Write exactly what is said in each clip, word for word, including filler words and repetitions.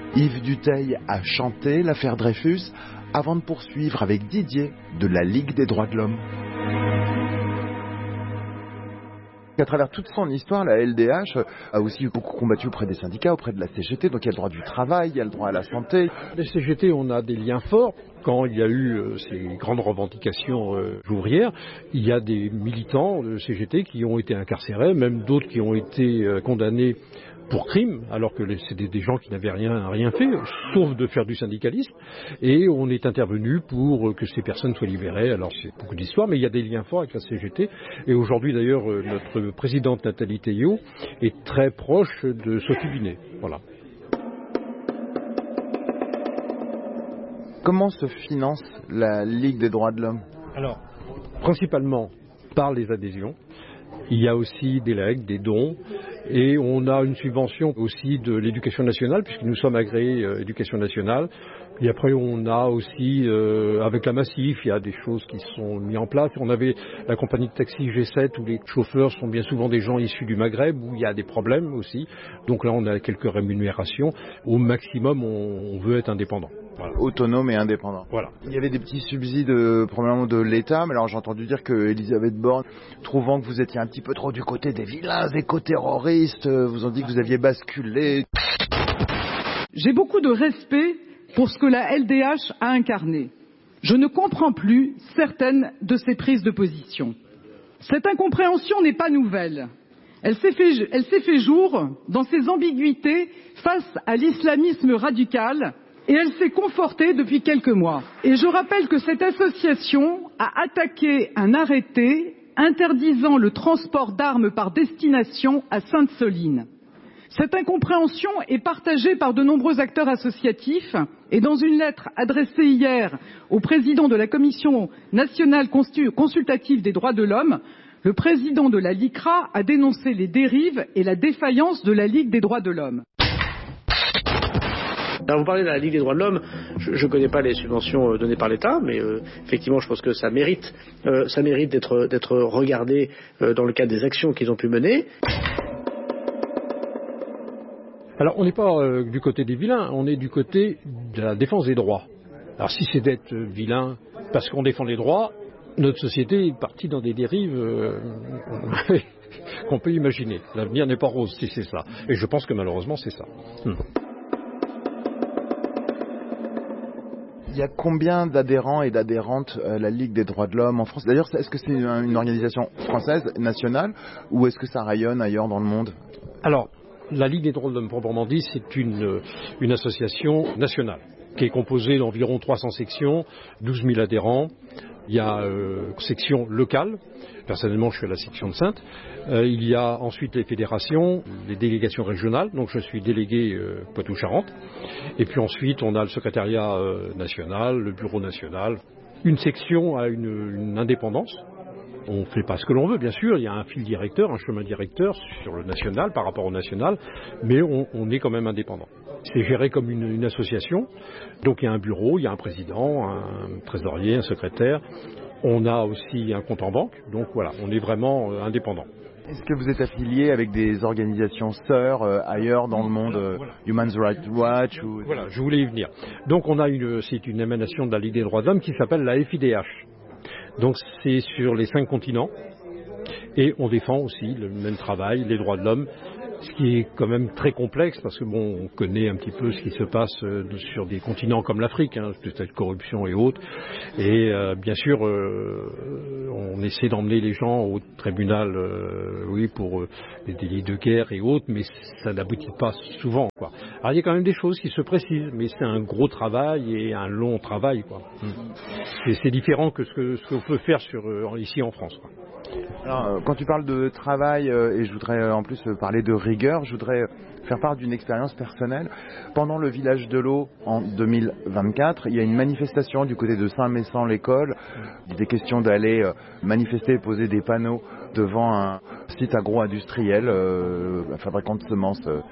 Yves Dutheil a chanté l'affaire Dreyfus avant de poursuivre avec Didier de la Ligue des droits de l'homme. À travers toute son histoire, la L D H a aussi beaucoup combattu auprès des syndicats, auprès de la C G T, donc il y a le droit du travail, il y a le droit à la santé. Les C G T, on a des liens forts. Quand il y a eu euh, ces grandes revendications euh, ouvrières, il y a des militants de C G T qui ont été incarcérés, même d'autres qui ont été euh, condamnés pour crime, alors que c'était des gens qui n'avaient rien, rien fait, sauf de faire du syndicalisme. Et on est intervenu pour que ces personnes soient libérées. Alors c'est beaucoup d'histoires, mais il y a des liens forts avec la C G T. Et aujourd'hui, d'ailleurs, notre présidente Nathalie Théiot est très proche de Sophie Binet. Voilà. Comment se finance la Ligue des droits de l'homme ? Alors, principalement par les adhésions. Il y a aussi des legs, des dons, et on a une subvention aussi de l'éducation nationale, puisque nous sommes agréés euh, éducation nationale. Et après, on a aussi, euh, avec la Massif, il y a des choses qui sont mises en place. On avait la compagnie de taxi G sept, où les chauffeurs sont bien souvent des gens issus du Maghreb, où il y a des problèmes aussi. Donc là, on a quelques rémunérations. Au maximum, on, on veut être indépendant. Voilà. Autonome et indépendant. Voilà. Il y avait des petits subsides euh, probablement de l'État, mais alors j'ai entendu dire que Elisabeth Borne, trouvant que vous étiez un petit peu trop du côté des vilains éco-terroristes, euh, vous ont dit que vous aviez basculé. J'ai beaucoup de respect pour ce que la L D H a incarné. Je ne comprends plus certaines de ses prises de position. Cette incompréhension n'est pas nouvelle. Elle s'est fait, elle s'est fait jour dans ses ambiguïtés face à l'islamisme radical, et elle s'est confortée depuis quelques mois. Et je rappelle que cette association a attaqué un arrêté interdisant le transport d'armes par destination à Sainte-Soline. Cette incompréhension est partagée par de nombreux acteurs associatifs, et dans une lettre adressée hier au président de la Commission nationale consultative des droits de l'homme, le président de la LICRA a dénoncé les dérives et la défaillance de la Ligue des droits de l'homme. Alors vous parlez de la Ligue des droits de l'homme, je ne connais pas les subventions données par l'État, mais euh, effectivement je pense que ça mérite, euh, ça mérite d'être, d'être regardé euh, dans le cadre des actions qu'ils ont pu mener. Alors on n'est pas euh, du côté des vilains, on est du côté de la défense des droits. Alors si c'est d'être vilain parce qu'on défend les droits, notre société est partie dans des dérives euh, qu'on peut imaginer. L'avenir n'est pas rose si c'est ça. Et je pense que malheureusement c'est ça. Hum. Il y a combien d'adhérents et d'adhérentes à la Ligue des droits de l'homme en France ? D'ailleurs, est-ce que c'est une organisation française, nationale, ou est-ce que ça rayonne ailleurs dans le monde ? Alors, la Ligue des droits de l'homme, proprement dit, c'est une, une association nationale qui est composée d'environ trois cents sections, douze mille adhérents. Il y a euh, section locale. Personnellement, je suis à la section de Saintes. Euh, il y a ensuite les fédérations, les délégations régionales. Donc, je suis délégué euh, Poitou-Charentes. Et puis ensuite, on a le secrétariat euh, national, le bureau national. Une section a une, une indépendance. On ne fait pas ce que l'on veut, bien sûr. Il y a un fil directeur, un chemin directeur sur le national par rapport au national. Mais on, on est quand même indépendant. C'est géré comme une, une association. Donc il y a un bureau, il y a un président, un trésorier, un secrétaire. On a aussi un compte en banque. Donc voilà, on est vraiment euh, indépendant. Est-ce que vous êtes affilié avec des organisations sœurs euh, ailleurs dans le monde, euh, voilà. Human Rights Watch ou... Voilà, je voulais y venir. Donc on a une, c'est une émanation de la Ligue des droits de l'homme qui s'appelle la F I D H. Donc c'est sur les cinq continents et on défend aussi le même travail, les droits de l'homme. Ce qui est quand même très complexe parce que bon, on connaît un petit peu ce qui se passe euh, sur des continents comme l'Afrique, hein, peut-être corruption et autres. Et euh, bien sûr, euh, on essaie d'emmener les gens au tribunal, euh, oui, pour euh, des délits de guerre et autres, mais ça n'aboutit pas souvent, quoi. Alors il y a quand même des choses qui se précisent, mais c'est un gros travail et un long travail, quoi. Et c'est différent que ce que ce qu'on peut faire sur euh, ici en France, quoi. Alors, quand tu parles de travail, et je voudrais en plus parler de rigueur, je voudrais faire part d'une expérience personnelle. Pendant le village de l'eau en deux mille vingt-quatre, il y a une manifestation du côté de Saint-Messan-l'École. Il était question d'aller manifester et poser des panneaux devant un site agro-industriel, euh, fabricant de semences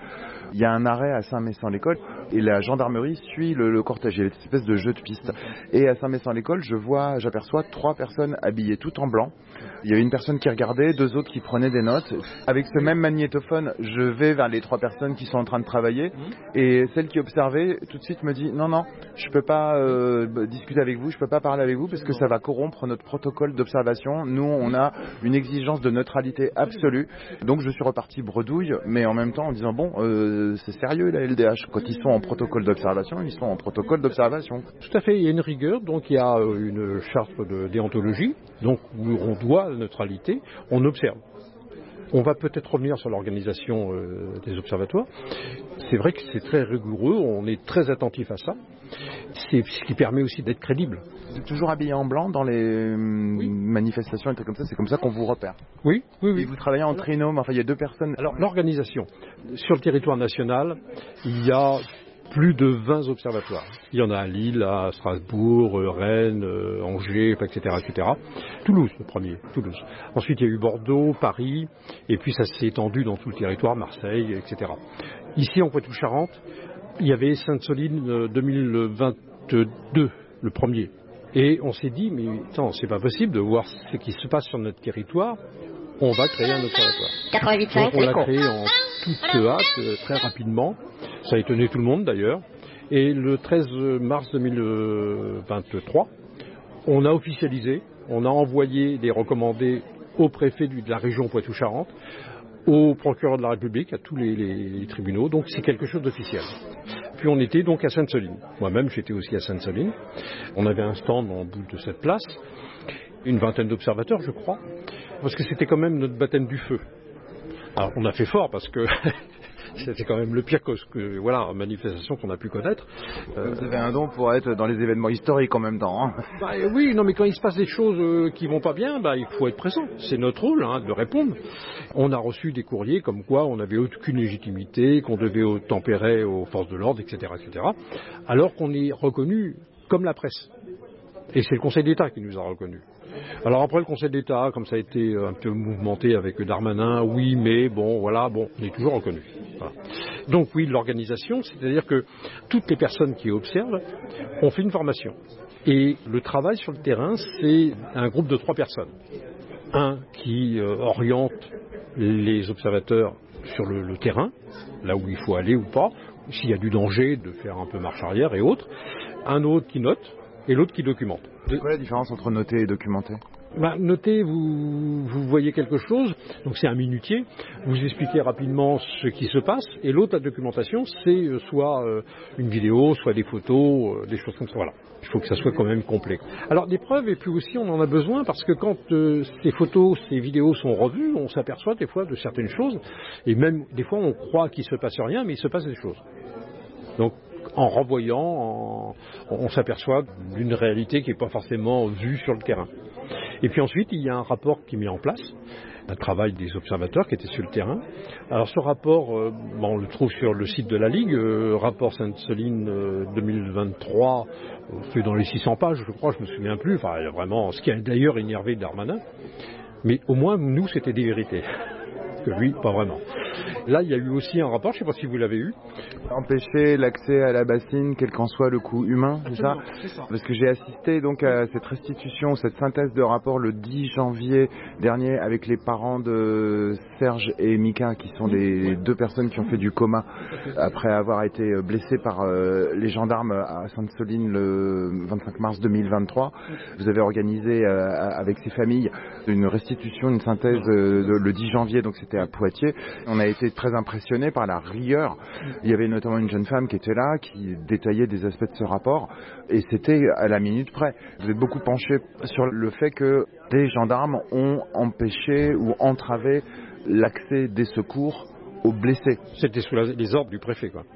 Il y a un arrêt à Saint-Messant-l'École et la gendarmerie suit le, le cortège. Il y a une espèce de jeu de piste. Et à Saint-Messant-l'École, je vois, j'aperçois trois personnes habillées toutes en blanc. Il y avait une personne qui regardait, deux autres qui prenaient des notes. Avec ce même magnétophone, je vais vers les trois personnes qui sont en train de travailler. Et celle qui observait, tout de suite me dit non, non, je peux pas euh, discuter avec vous, je peux pas parler avec vous parce que ça va corrompre notre protocole d'observation. Nous, on a une exigence de neutralité absolue. Donc je suis reparti bredouille, mais en même temps en disant bon, euh, c'est sérieux la L D H. Quand ils sont en protocole d'observation, ils sont en protocole d'observation. Tout à fait, il y a une rigueur, donc il y a une charte de déontologie, donc où on doit la neutralité, on observe. On va peut-être revenir sur l'organisation euh, des observatoires. C'est vrai que c'est très rigoureux, on est très attentif à ça. C'est ce qui permet aussi d'être crédible. Vous êtes toujours habillé en blanc dans les oui. manifestations et trucs comme ça, c'est comme ça qu'on vous repère. Oui, oui, oui. Et vous travaillez en trinôme, enfin il y a deux personnes. Alors l'organisation, sur le territoire national, il y a plus de vingt observatoires. Il y en a à Lille, à Strasbourg, Rennes, Angers, et cetera, et cetera. Toulouse, le premier, Toulouse. Ensuite, il y a eu Bordeaux, Paris, et puis ça s'est étendu dans tout le territoire, Marseille, et cetera. Ici, en Poitou-Charentes, il y avait Sainte-Soline deux mille vingt-deux, le premier. Et on s'est dit, mais attends, c'est pas possible de voir ce qui se passe sur notre territoire. On va créer un observatoire. quatre-vingt-huit Donc on l'a créé en toute hâte, très rapidement. Ça a étonné tout le monde d'ailleurs. Et le treize mars deux mille vingt-trois, on a officialisé, on a envoyé des recommandés au préfet de la région Poitou-Charentes, au procureur de la République, à tous les, les, les tribunaux. Donc c'est quelque chose d'officiel. Puis on était donc à Sainte-Soline. Moi-même, j'étais aussi à Sainte-Soline. On avait un stand en bout de cette place. Une vingtaine d'observateurs, je crois. Parce que c'était quand même notre baptême du feu. Alors on a fait fort parce que c'était quand même le pire que, que voilà, manifestation qu'on a pu connaître. Euh, Vous avez un don pour être dans les événements historiques en même temps. Hein. Bah, oui, non mais quand il se passe des choses euh, qui vont pas bien, bah, il faut être présent. C'est notre rôle hein, de répondre. On a reçu des courriers comme quoi on n'avait aucune légitimité, qu'on devait tempérer aux forces de l'ordre, et cetera, et cetera. Alors qu'on est reconnu comme la presse. Et c'est le Conseil d'État qui nous a reconnus. Alors après le Conseil d'État, comme ça a été un peu mouvementé avec Darmanin, oui, mais bon, voilà, bon, on est toujours reconnu. Voilà. Donc oui, l'organisation, c'est-à-dire que toutes les personnes qui observent ont fait une formation. Et le travail sur le terrain, c'est un groupe de trois personnes. Un qui euh, oriente les observateurs sur le, le terrain, là où il faut aller ou pas, s'il y a du danger, de faire un peu marche arrière et autres. Un autre qui note. Et l'autre qui documente. C'est quoi la différence entre noter et documenter ? Bah, noter, vous, vous voyez quelque chose, donc c'est un minutier, vous expliquez rapidement ce qui se passe, et l'autre, la documentation, c'est euh, soit euh, une vidéo, soit des photos, euh, des choses comme ça, voilà. Il faut que ça soit quand même complet. Alors des preuves, et puis aussi on en a besoin, parce que quand euh, ces photos, ces vidéos sont revues, on s'aperçoit des fois de certaines choses, et même des fois on croit qu'il se passe rien, mais il se passe des choses. Donc, en revoyant, en, on s'aperçoit d'une réalité qui n'est pas forcément vue sur le terrain. Et puis ensuite, il y a un rapport qui est mis en place, un travail des observateurs qui étaient sur le terrain. Alors ce rapport, euh, bon, on le trouve sur le site de la Ligue, euh, rapport Sainte-Soline euh, deux mille vingt-trois, euh, fait dans les six cents pages, je crois, je me souviens plus, enfin vraiment, ce qui a d'ailleurs énervé Darmanin. Mais au moins, nous, c'était des vérités. Que lui, pas vraiment. Là, il y a eu aussi un rapport, je ne sais pas si vous l'avez eu. Empêcher l'accès à la bassine, quel qu'en soit le coût humain, c'est ça ? C'est ça. Parce que j'ai assisté donc à cette restitution, cette synthèse de rapport le dix janvier dernier avec les parents de Serge et Mika, qui sont les deux personnes qui ont fait du coma après avoir été blessées par euh, les gendarmes à Sainte-Soline le vingt-cinq mars deux mille vingt-trois. Vous avez organisé euh, avec ces familles une restitution, une synthèse euh, de, le dix janvier, donc c'était à Poitiers. On a été très impressionnés par la rigueur. Il y avait notamment une jeune femme qui était là, qui détaillait des aspects de ce rapport, et c'était à la minute près. Vous êtes beaucoup penché sur le fait que des gendarmes ont empêché ou entravé l'accès des secours aux blessés. C'était sous la, les ordres du préfet, quoi.